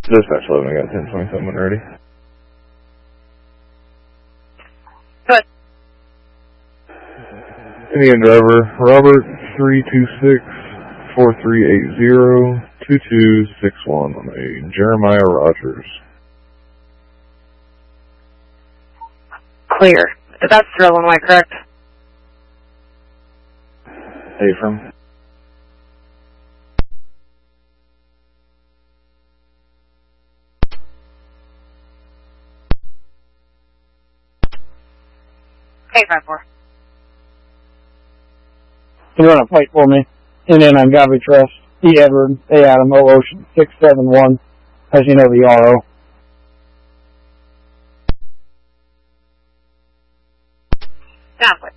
Dispatch 11, I got 1027 when ready. Good. Indian driver, Robert 326-4380-2261 on a Jeremiah Rogers. Clear. That's Illinois, correct? Hey, from? Hey, 5-4. Can run a plate for me. And then on Garbage Trust, E. Edward, A. Adam, O. Ocean, 671, as you know, the RO. Conflict.